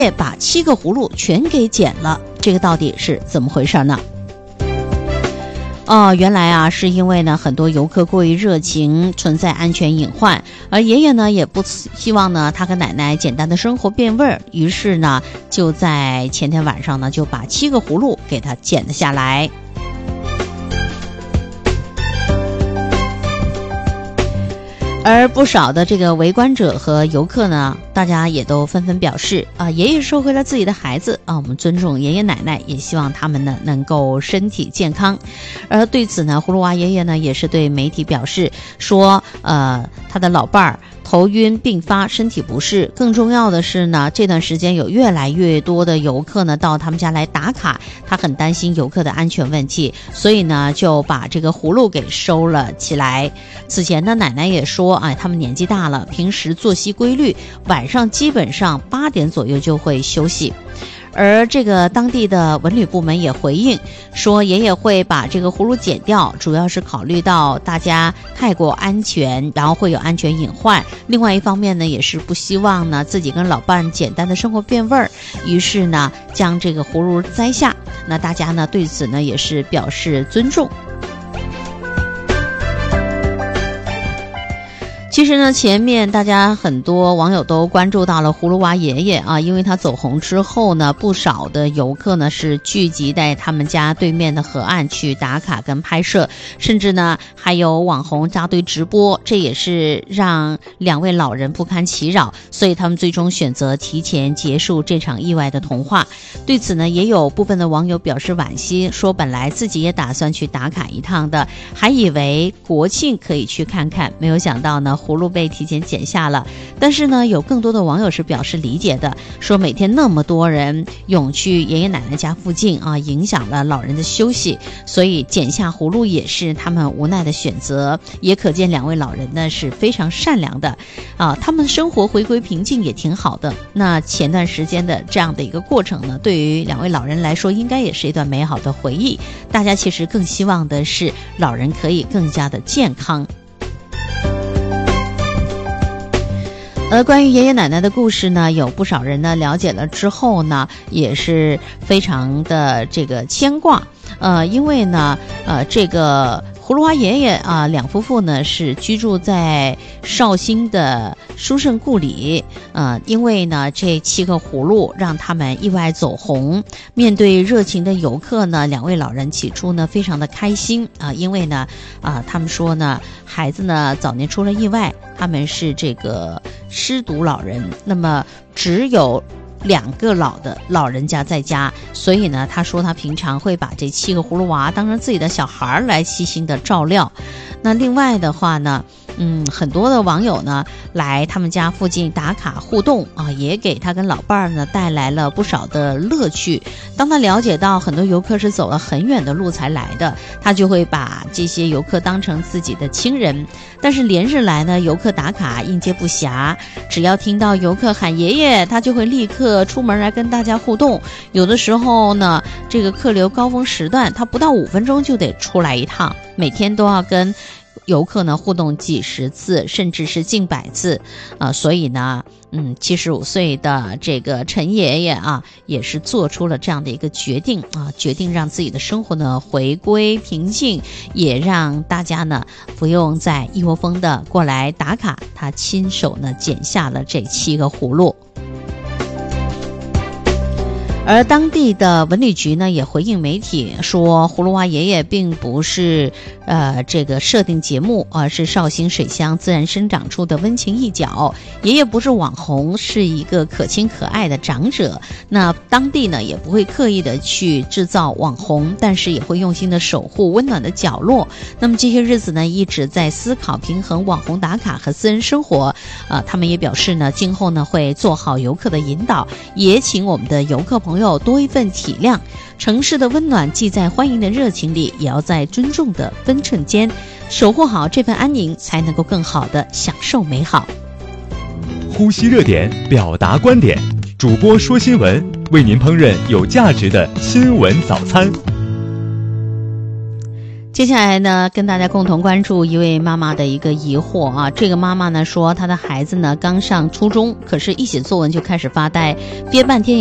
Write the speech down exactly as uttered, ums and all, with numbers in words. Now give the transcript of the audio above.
把七个葫芦全给剪了，这个到底是怎么回事呢？哦，原来啊，是因为呢，很多游客过于热情，存在安全隐患，而爷爷呢也不希望呢他和奶奶简单的生活变味儿，于是呢就在前天晚上呢就把七个葫芦给他剪了下来。而不少的这个围观者和游客呢，大家也都纷纷表示啊，爷爷收回了自己的孩子啊，我们尊重爷爷奶奶，也希望他们呢能够身体健康。而对此呢，葫芦娃爷爷呢也是对媒体表示说，呃，他的老伴儿头晕并发，身体不适。更重要的是呢，这段时间有越来越多的游客呢到他们家来打卡，他很担心游客的安全问题，所以呢就把这个葫芦给收了起来。此前呢，奶奶也说，哎，他们年纪大了，平时作息规律，晚上基本上八点左右就会休息。而这个当地的文旅部门也回应说，爷爷会把这个葫芦剪掉，主要是考虑到大家太过安全，然后会有安全隐患。另外一方面呢，也是不希望呢自己跟老伴简单的生活变味儿，于是呢将这个葫芦摘下。那大家呢对此呢也是表示尊重。其实呢，前面大家很多网友都关注到了葫芦娃爷爷啊，因为他走红之后呢，不少的游客呢是聚集在他们家对面的河岸去打卡跟拍摄，甚至呢还有网红扎堆直播，这也是让两位老人不堪其扰，所以他们最终选择提前结束这场意外的童话。对此呢，也有部分的网友表示惋惜，说本来自己也打算去打卡一趟的，还以为国庆可以去看看，没有想到呢葫芦被提前剪下了。但是呢，有更多的网友是表示理解的，说每天那么多人涌去爷爷奶奶家附近啊，影响了老人的休息，所以剪下葫芦也是他们无奈的选择。也可见两位老人呢是非常善良的啊，他们生活回归平静也挺好的。那前段时间的这样的一个过程呢，对于两位老人来说应该也是一段美好的回忆。大家其实更希望的是老人可以更加的健康。而关于爷爷奶奶的故事呢，有不少人呢了解了之后呢，也是非常的这个牵挂。呃，因为呢，呃，这个葫芦娃爷爷啊，两夫妇呢是居住在绍兴的书圣故里。呃，因为呢这七个葫芦让他们意外走红，面对热情的游客呢，两位老人起初呢非常的开心啊、呃，因为呢啊、呃，他们说呢，孩子呢早年出了意外，他们是这个失独老人，那么只有两个老的老人家在家，所以呢他说他平常会把这七个葫芦娃当成自己的小孩来细心的照料。那另外的话呢，嗯，很多的网友呢来他们家附近打卡互动啊，也给他跟老伴儿呢带来了不少的乐趣。当他了解到很多游客是走了很远的路才来的，他就会把这些游客当成自己的亲人。但是连日来呢，游客打卡应接不暇，只要听到游客喊爷爷，他就会立刻出门来跟大家互动。有的时候呢，这个客流高峰时段，他不到五分钟就得出来一趟，每天都要跟游客呢互动几十次，甚至是近百次啊、呃，所以呢，嗯，七十五岁的这个陈爷爷啊，也是做出了这样的一个决定啊，决定让自己的生活呢回归平静，也让大家呢不用再一窝蜂的过来打卡，他亲手呢剪下了这七个葫芦。而当地的文旅局呢也回应媒体说，葫芦娃爷爷并不是呃这个设定节目，而是绍兴水乡自然生长出的温情一角。爷爷不是网红，是一个可亲可爱的长者。那当地呢也不会刻意的去制造网红，但是也会用心的守护温暖的角落。那么这些日子呢一直在思考平衡网红打卡和私人生活。呃，他们也表示呢，今后呢会做好游客的引导，也请我们的游客朋友朋友多一份体谅。城市的温暖既在欢迎的热情里，也要在尊重的分寸间守护好这份安宁，才能够更好的享受美好。 呼吸热点，表达观点，主播说新闻，为您烹饪有价值的新闻早餐。 接下来呢，跟大家共同关注一位妈妈的一个疑惑啊。这个妈妈呢说，她的孩子呢刚上初中，可是一写作文就开始发呆，憋半天